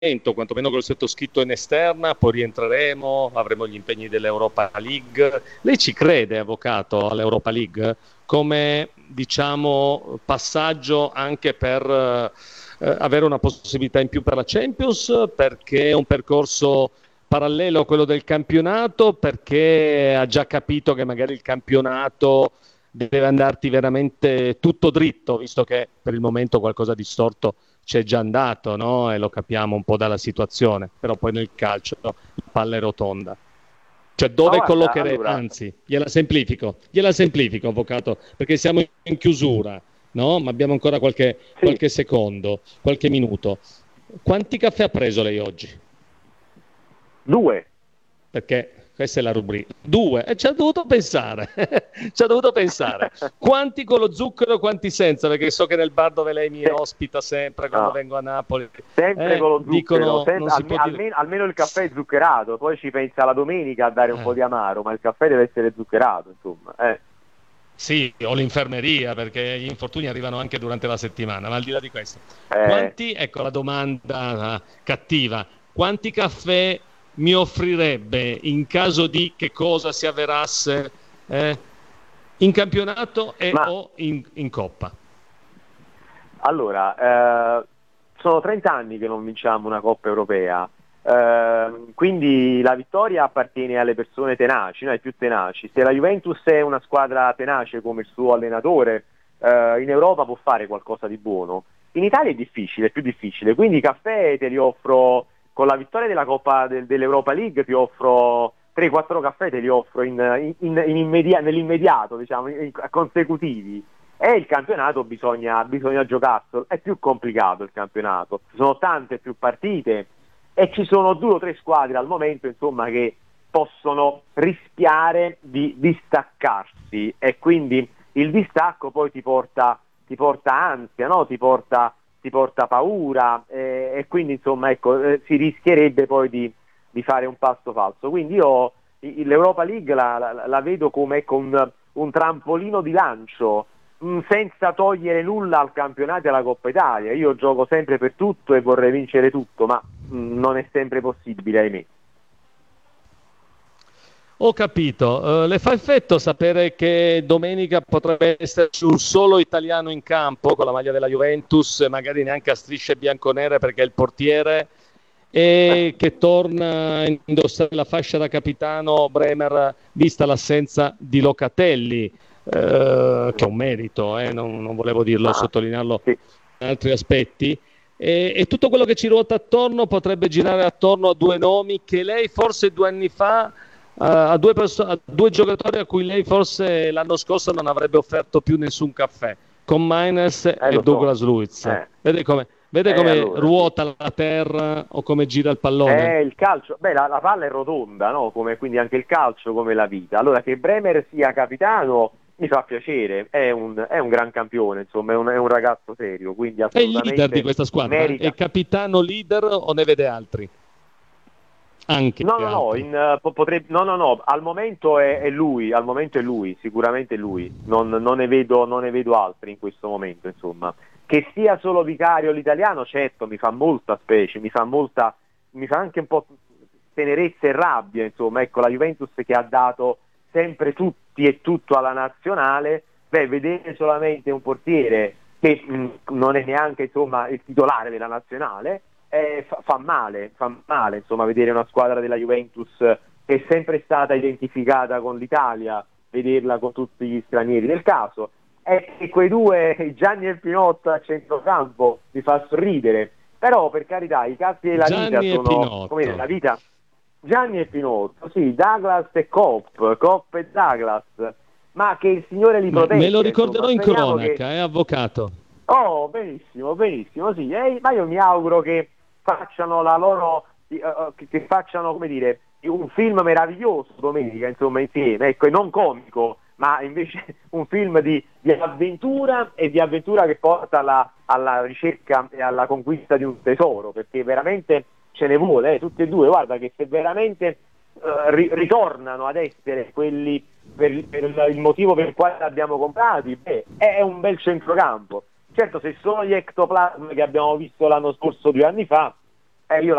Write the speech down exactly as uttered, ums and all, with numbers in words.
momento, quantomeno col sottoscritto in esterna, poi rientreremo, avremo gli impegni dell'Europa League. Lei ci crede, avvocato, all'Europa League come, diciamo, passaggio anche per eh, avere una possibilità in più per la Champions, perché è un percorso parallelo a quello del campionato, perché ha già capito che magari il campionato deve andarti veramente tutto dritto, visto che per il momento qualcosa di storto c'è già andato, no? E lo capiamo un po' dalla situazione, però poi nel calcio la palla è rotonda. Cioè dove Ma guarda, collocheremo, allora, anzi, gliela semplifico, gliela semplifico, avvocato, perché siamo in chiusura, no? Ma abbiamo ancora qualche, sì, qualche secondo, qualche minuto. Quanti caffè ha preso lei oggi? due. Perché questa è la rubrica. Due, e ci ha dovuto pensare, ci ha dovuto pensare. Quanti con lo zucchero e quanti senza? Perché so che nel bar dove lei mi Se- ospita sempre quando no, vengo a Napoli, sempre eh, con lo zucchero, dicono sen- non si alme- può dire. almeno, almeno il caffè è zuccherato, poi ci pensa la domenica a dare un po' Eh, di amaro, ma il caffè deve essere zuccherato, insomma. Eh. sì, o l'infermeria, perché gli infortuni arrivano anche durante la settimana, ma al di là di questo. Eh, Quanti, ecco la domanda eh, cattiva, quanti caffè mi offrirebbe in caso di che cosa si avverasse eh, in campionato e ma o in, in Coppa? allora, eh, sono trenta anni che non vinciamo una Coppa Europea, eh, quindi la vittoria appartiene alle persone tenaci, no? Ai più tenaci. Se la Juventus è una squadra tenace come il suo allenatore, eh, in Europa può fare qualcosa di buono. In Italia è difficile, è più difficile, quindi i caffè te li offro con la vittoria della Coppa del- dell'Europa League, ti offro tre quattro caffè, te li offro in, in- in immedia- nell'immediato, diciamo, in- consecutivi. E il campionato bisogna, bisogna giocarselo, è più complicato il campionato, ci sono tante più partite e ci sono due o tre squadre al momento, insomma, che possono rischiare di distaccarsi e quindi il distacco poi ti porta, ti porta ansia, no? Ti porta, ti porta paura eh, e quindi insomma ecco, eh, si rischierebbe poi di, di fare un passo falso. Quindi io i- l'Europa League la, la- la vedo come ecco, un, un trampolino di lancio mh, senza togliere nulla al campionato e alla Coppa Italia. Io gioco sempre per tutto e vorrei vincere tutto, ma mh, non è sempre possibile, ahimè. Ho capito. Eh, le fa effetto sapere che domenica potrebbe esserci un solo italiano in campo con la maglia della Juventus, magari neanche a strisce bianconere perché è il portiere, e che torna a indossare la fascia da capitano Bremer, vista l'assenza di Locatelli, eh, che è un merito, eh, non, non volevo dirlo, Ah, sottolinearlo sì. in altri aspetti. E, e tutto quello che ci ruota attorno potrebbe girare attorno a due nomi che lei forse due anni fa a due, perso- a due giocatori a cui lei forse l'anno scorso non avrebbe offerto più nessun caffè, con Maines Eh, e lo so. Douglas Luiz. Eh, Vede come, vede eh, come allora, sì. ruota la terra o come gira il pallone? Eh, il calcio, beh, la, la palla è rotonda, no? Come, quindi anche il calcio come la vita. Allora, che Bremer sia capitano mi fa piacere, è un, è un gran campione, insomma, è un, è un ragazzo serio, quindi È il leader di assolutamente questa squadra? È merita. il capitano leader o ne vede altri? Anche No, no, no, altri. in, eh, po- potrebbe- no, no, no, al momento è, è lui, al momento è lui, sicuramente è lui, non, non ne vedo, non ne vedo altri in questo momento, insomma. Che sia solo vicario l'italiano, certo, mi fa molta specie, mi fa molta, mi fa anche un po' tenerezza e rabbia, insomma, ecco, la Juventus che ha dato sempre tutti e tutto alla nazionale, beh, vedere solamente un portiere che mh, non è neanche, insomma, il titolare della nazionale, eh, fa, fa male, fa male insomma vedere una squadra della Juventus che è sempre stata identificata con l'Italia, vederla con tutti gli stranieri del caso, e che quei due, Gianni e Pinotto a centrocampo, mi fa sorridere, però per carità i casi della vita Gianni e sono, come dire, Pinotto. la vita, Gianni e Pinotto, sì, Douglas e Coop, Coop e Douglas, ma che il Signore li Ma me lo protegga, insomma, ricorderò in speriamo che... cronaca, eh, avvocato. Oh, benissimo, benissimo, sì. E, ma io mi auguro che facciano la loro, eh, eh, che, che facciano, come dire, un film meraviglioso domenica, insomma, insieme, ecco, e non comico, ma invece un film di, di avventura e di avventura che porta alla, alla ricerca e alla conquista di un tesoro, perché veramente ce ne vuole, eh, tutti e due, guarda che se veramente eh, ri- ritornano ad essere quelli per, per il motivo per il quale li abbiamo comprati, beh, è un bel centrocampo. Certo, se sono gli ectoplasmi che abbiamo visto l'anno scorso, due anni fa, Eh, io